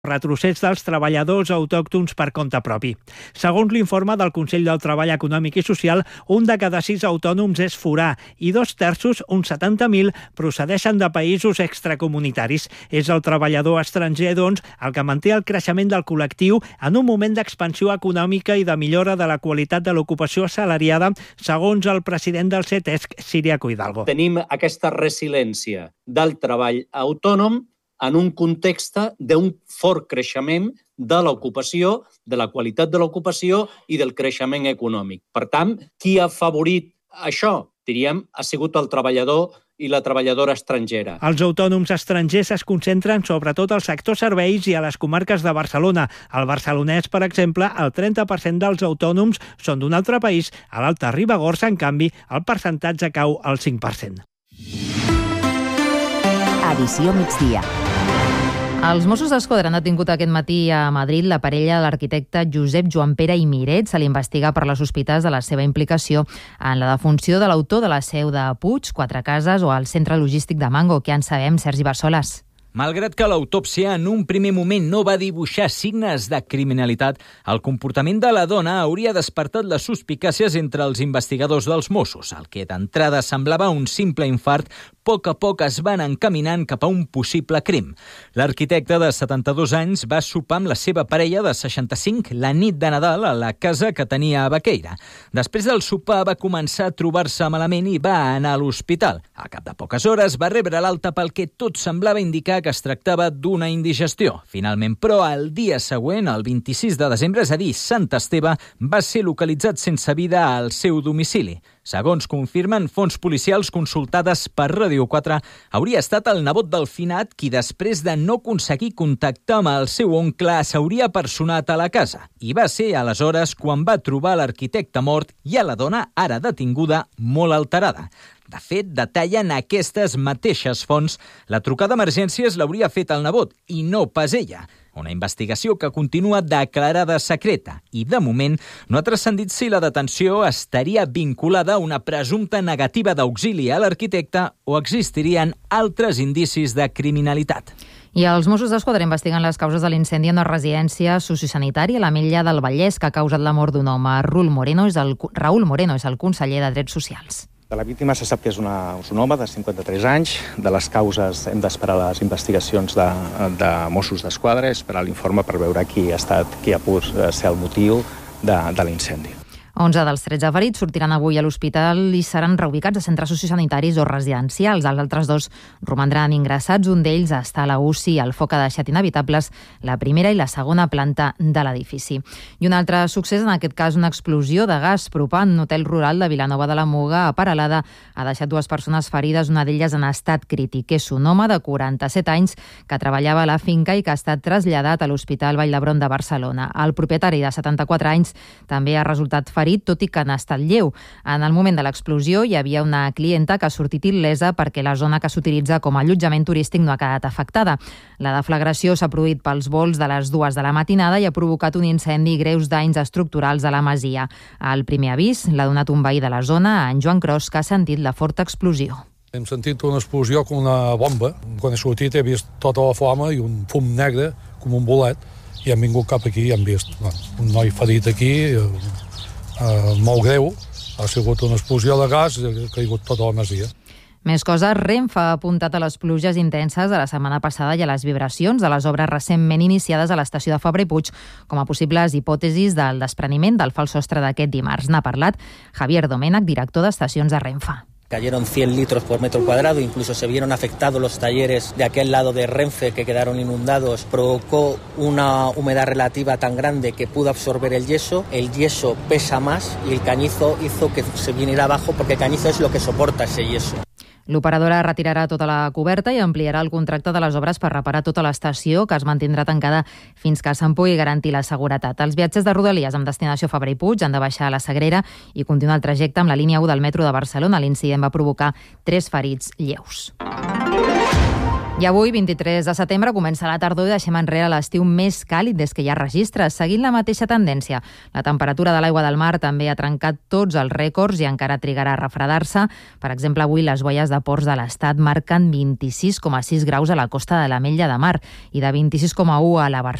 retrocés dels treballadors autòctons per compte propi. Segons l'informe del Consell del Treball Econòmic i Social, 1 de cada 6 autònoms és forà i 2/3, uns 70.000, procedeixen de països extracomunitaris. És el treballador estranger, doncs, el que manté el creixement del col·lectiu en un moment d'expansió econòmica i de millora de la qualitat de l'ocupació assalariada, segons el president del CETESC, Ciriaco Hidalgo. Tenim aquesta resiliència del treball autònom en un context d'un fort creixement de l'ocupació, de la qualitat de l'ocupació i del creixement econòmic. Per tant, qui ha favorit això? Diríem, ha sigut el treballador i la treballadora estrangera. Els autònoms estrangers es concentren sobretot al sector serveis i a les comarques de Barcelona. Al barcelonès, per exemple, el 30% dels autònoms són d'un altre país. A l'Alta Ribagorça, en canvi, el percentatge cau al 5%. Edició migdia. Els Mossos d'Esquadra han detingut aquest matí a Madrid la parella de l'arquitecte Josep Joan Pere i Miret. Se l'investiga per les sospites de la seva implicació en la defunció de l'autor de la seu de Puig, 4 Cases o el centre logístic de Mango. Què en sabem, Sergi Bassoles? Malgrat que l'autòpsia en un primer moment no va dibuixar signes de criminalitat, el comportament de la dona hauria despertat les suspicàcies entre els investigadors dels Mossos. El que d'entrada semblava un simple infart, a poc es van encaminant cap a un possible crim. L'arquitecte de 72 anys va sopar amb la seva parella de 65 la nit de Nadal a la casa que tenia a Baqueira. Després del sopar va començar a trobar-se malament i va anar a l'hospital. Al cap de poques hores va rebre l'alta pel que tot semblava indicar que es tractava d'una indigestió. Finalment, però, el dia següent, el 26 de desembre, és a dir, Sant Esteve, va ser localitzat sense vida al seu domicili. Segons confirmen fonts policials consultades per Ràdio 4, hauria estat el nebot del finat qui, després de no aconseguir contactar amb el seu oncle, s'hauria personat a la casa. I va ser aleshores quan va trobar l'arquitecte mort i a la dona, ara detinguda, molt alterada. De fet, detallen aquestes mateixes fonts, la trucada d'emergències l'hauria fet el nebot i no pas ella. Una investigació que continua declarada secreta i, de moment, no ha transcendit si la detenció estaria vinculada a una presumpta negativa d'auxili a l'arquitecte o existirien altres indicis de criminalitat. I els Mossos d'Esquadra investiguen les causes de l'incendi en una residència sociosanitària a l'Ametlla del Vallès que ha causat la mort d'un home. Raúl Moreno és el conseller de Drets Socials. De la víctima se sap que és un home de 53 anys. De les causes hem d'esperar les investigacions de Mossos d'Esquadra, esperar l'informe per veure qui ha pogut ser el motiu de l'incendi. 11 dels 13 ferits sortiran avui a l'hospital i seran reubicats a centres sociosanitaris o residencials. Els altres 2 romandran ingressats. Un d'ells està a la UCI. El foc ha deixat inevitables la primera i la segona planta de l'edifici. I un altre succés, en aquest cas una explosió de gas propant un hotel rural de Vilanova de la Muga a Peralada. Ha deixat 2 persones ferides, una d'elles en estat crític. És un home de 47 anys que treballava a la finca i que ha estat traslladat a l'Hospital Vall d'Hebron de Barcelona. El propietari de 74 anys també ha resultat ferit, tot i que n'ha estat lleu. En el moment de l'explosió hi havia una clienta que ha sortit il·lesa perquè la zona que s'utilitza com a allotjament turístic no ha quedat afectada. La deflagració s'ha produït pels volts de les 2 de la matinada i ha provocat un incendi i greus danys estructurals a la masia. El primer avís l'ha donat un veí de la zona, en Joan Cros, que ha sentit la forta explosió. Hem sentit una explosió com una bomba. Quan he sortit he vist tota la flama i un fum negre com un bolet i hem vingut cap aquí i hem vist un noi ferit aquí, molt greu. Ha sigut una explosió de gas i ha caigut tota la masia. Més coses, Renfe ha apuntat a les pluges intenses de la setmana passada i a les vibracions de les obres recentment iniciades a l'estació de Fabra i Puig com a possibles hipòtesis del despreniment del fals sostre d'aquest dimarts. N'ha parlat Javier Domènech, director d'estacions de Renfe. Cayeron 100 litros por metro cuadrado, incluso se vieron afectados los talleres de aquel lado de Renfe que quedaron inundados. Provocó una humedad relativa tan grande que pudo absorber el yeso pesa más y el cañizo hizo que se viniera abajo porque el cañizo es lo que soporta ese yeso. L'operadora retirarà tota la coberta i ampliarà el contracte de les obres per reparar tota l'estació, que es mantindrà tancada fins que se'n pugui garantir la seguretat. Els viatgers de Rodalies amb destinació Fabra i Puig han de baixar a la Sagrera i continuar el trajecte amb la línia 1 del metro de Barcelona. L'incident va provocar 3 ferits lleus. I avui, 23 de setembre, comença la tardor i deixem enrere l'estiu més càlid des que hi ha registres, seguint la mateixa tendència. La temperatura de l'aigua del mar també ha trencat tots els rècords i encara trigarà a refredar-se. Per exemple, avui les boies de ports de l'Estat marquen 26,6 graus a la costa de l'Ametlla de Mar i de 26,1 a la Barcelona.